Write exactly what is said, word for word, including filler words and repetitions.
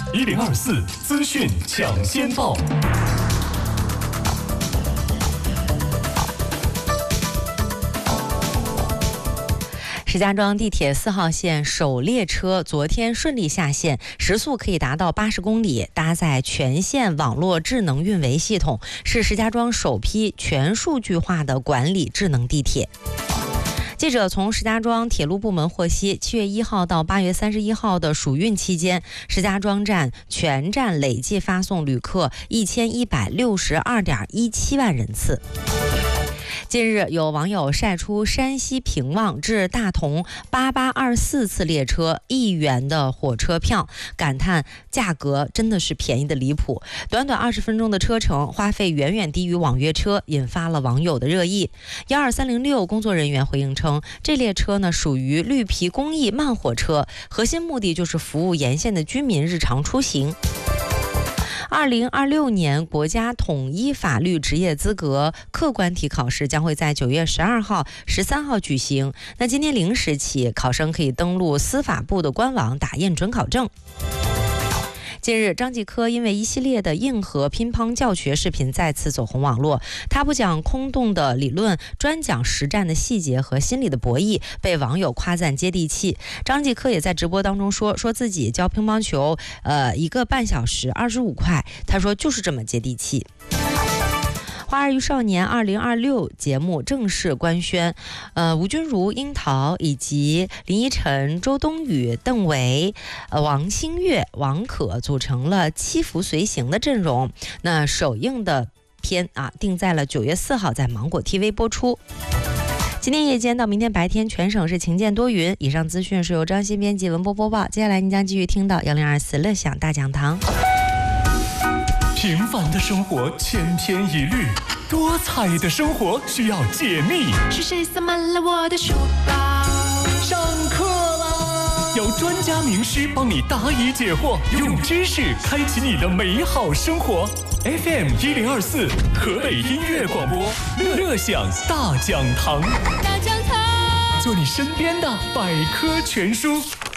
一零二四资讯抢先报。 石家庄地铁四号线首列车昨天顺利下线，时速可以达到八十公里，搭载全线网络智能运维系统，是石家庄首批全数据化的管理智能地铁。记者从石家庄铁路部门获悉，七月一号到八月三十一号的暑运期间，石家庄站全站累计发送旅客一千一百六十二点一七万人次。近日，有网友晒出山西平望至大同八八二四次列车一元的火车票，感叹价格真的是便宜的离谱。短短二十分钟的车程，花费远远低于网约车，引发了网友的热议。幺二三零六工作人员回应称，这列车呢属于绿皮公益慢火车，核心目的就是服务沿线的居民日常出行。二零二六年国家统一法律职业资格客观题考试将会在九月十二号、十三号举行。那今天零时起，考生可以登录司法部的官网打印准考证。近日，张继科因为一系列的硬核乒乓教学视频再次走红网络。他不讲空洞的理论，专讲实战的细节和心理的博弈，被网友夸赞接地气。张继科也在直播当中说，说自己教乒乓球，呃，一个半小时二十五块。他说就是这么接地气。花儿与少年二零二六节目正式官宣，呃，吴君如、樱桃以及林依晨、周冬雨、邓为、呃、王星越、王可组成了七福随行的阵容。那首映的片啊，定在了九月四号在芒果 T V 播出。今天夜间到明天白天，全省是晴间多云。以上资讯是由张鑫编辑文播播报。接下来您将继续听到幺零二四乐享大讲堂。 平凡的生活千篇一律，多彩的生活需要解密。 是谁塞满了我的书包？ 上课啦！有专家名师帮你答疑解惑，用知识开启你的美好生活。F M 一零二四，河北音乐广播，乐享大讲堂。 大讲堂， 做你身边的百科全书。